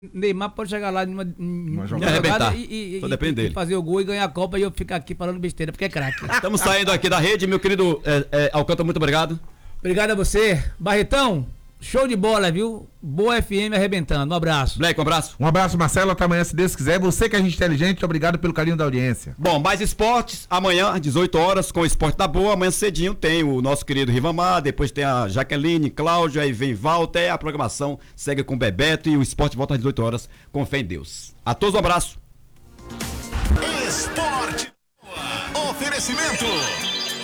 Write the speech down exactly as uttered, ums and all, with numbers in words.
Neymar pode chegar lá numa, numa jogada e, e, Só depende e, dele. e fazer o gol e ganhar a Copa e eu ficar aqui falando besteira, porque é craque. Estamos saindo aqui da rede, meu querido é, é, Alcântara, muito obrigado. Obrigado a você. Barretão, show de bola, viu? Boa F M arrebentando. Um abraço. Black, um abraço. Um abraço, Marcelo. Até amanhã, se Deus quiser. Você que é gente inteligente, obrigado pelo carinho da audiência. Bom, mais esportes, amanhã às dezoito horas com o Esporte da Boa. Amanhã cedinho tem o nosso querido Rivamar, depois tem a Jaqueline, Cláudia, aí vem Walter. A programação segue com o Bebeto e o esporte volta às dezoito horas com fé em Deus. A todos um abraço. Esporte. Oferecimento